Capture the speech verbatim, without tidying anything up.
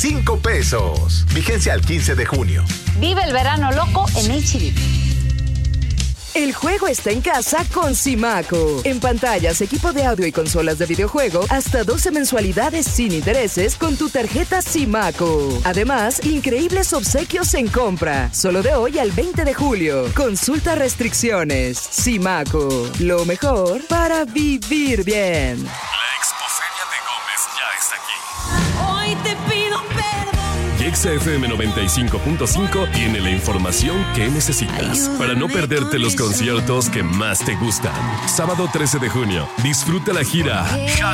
cinco pesos. Vigencia al quince de junio. Vive el verano loco en H D. El juego está en casa con Simaco. En pantallas, equipo de audio y consolas de videojuego, hasta doce mensualidades sin intereses con tu tarjeta Simaco. Además, increíbles obsequios en compra. Solo de hoy al veinte de julio. Consulta restricciones. Simaco. Lo mejor para vivir bien. La Expoferia de Gómez ya está aquí. Hoy te pido perdón. Exa F M noventa y cinco punto cinco tiene la información que necesitas para no perderte los conciertos que más te gustan. Sábado trece de junio, disfruta la gira